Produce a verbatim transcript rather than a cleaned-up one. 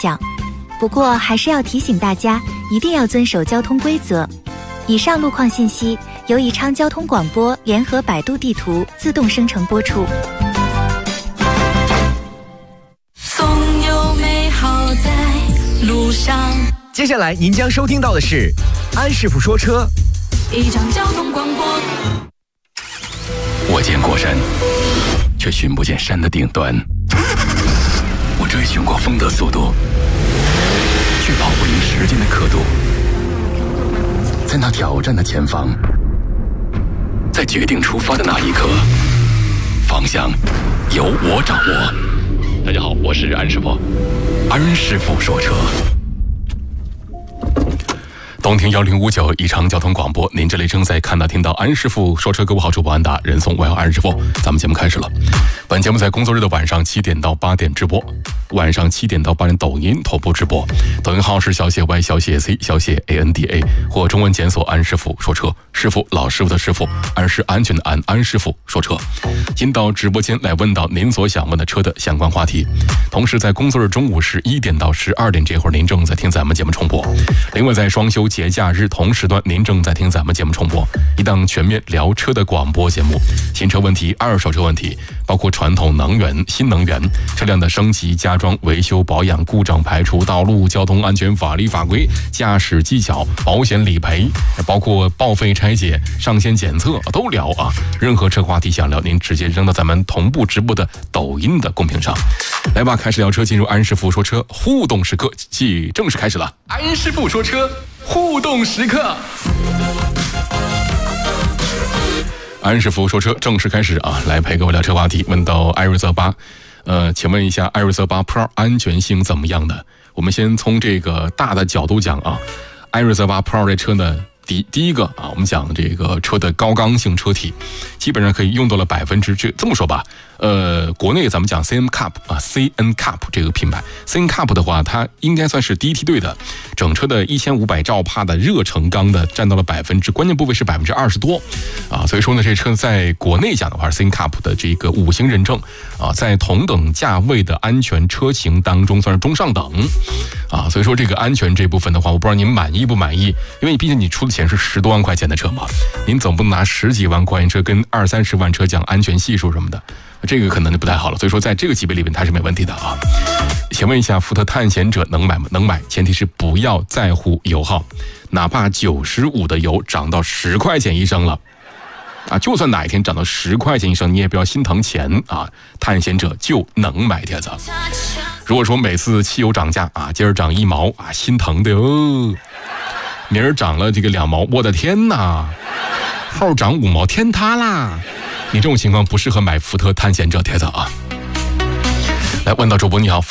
响。不过还是要提醒大家，一定要遵守交通规则。以上路况信息由宜昌交通广播联合百度地图自动生成播出。 总有美好在路上。 接下来您将收听到的是安师傅说车。 宜昌交通广播。 我见过山，却寻不见山的顶端。我追寻过风的速度，却跑不赢时间的刻度。在那挑战的前方，在决定出发的那一刻，方向由我掌握。大家好，我是安师傅，安师傅说车。东听幺零五九宜昌交通广播，您这里正在看到听到安师傅说车，各位好，主播安达，人送我要安师傅。咱们节目开始了，本节目在工作日的晚上七点到八点直播，晚上七点到八点抖音同步直播，抖音号是小写 Y 小写 C 小写 A N D A 或中文检索安师傅说车，师傅老师傅的师傅，安是安全的安，安师傅说车。进到直播间来问到您所想问的车的相关话题。同时在工作日中午十一点到十二点这会儿，您正在听咱们节目重播。另外在双休节假日同时段，您正在听咱们节目重播，一档全面聊车的广播节目，新车问题、二手车问题，包括传统能源、新能源、车辆的升级、加装、维修、保养、故障排除、道路交通安全法律法规、驾驶技巧、保险理赔，包括报废拆解、上线检测都聊啊。任何车话题想聊，您直接扔到咱们同步直播的抖音的公屏上。来吧，开始聊车，进入安师傅说车互动时刻，即正式开始了。安师傅说车互动时刻，安师傅说车正式开始啊！来陪各位聊车话题。问到艾瑞泽八，呃，请问一下艾瑞泽八 Pro 安全性怎么样呢？我们先从这个大的角度讲啊，艾瑞泽八 Pro 这车呢，第第一个啊，我们讲这个车的高刚性车体，基本上可以用到了百分之这这么说吧。呃，国内咱们讲 C N Cup 啊 ，C N Cup 这个品牌 ，C N Cup 的话，它应该算是第一梯队的，整车的一千五百兆帕的热成钢的占到了百分之，关键部位是百分之二十多，啊，所以说呢，这车在国内讲的话是 C N Cup 的这个五星认证，啊，在同等价位的安全车型当中算是中上等，啊，所以说这个安全这部分的话，我不知道您满意不满意，因为毕竟你出的钱是十多万块钱的车嘛，您总不能拿十几万块钱车跟二三十万车讲安全系数什么的。这个可能就不太好了，所以说在这个级别里面它是没问题的啊。请问一下，福特探险者能买吗？能买，前提是不要在乎油耗，哪怕九十五的油涨到十块钱一升了，啊，就算哪一天涨到十块钱一升，你也不要心疼钱啊。探险者就能买帖子。如果说每次汽油涨价啊，今儿涨一毛啊，心疼的哟，明儿涨了这个两毛，我的天哪，后涨五毛，天塌啦！你这种情况不适合买福特探险者帖子啊。来问到主播你好，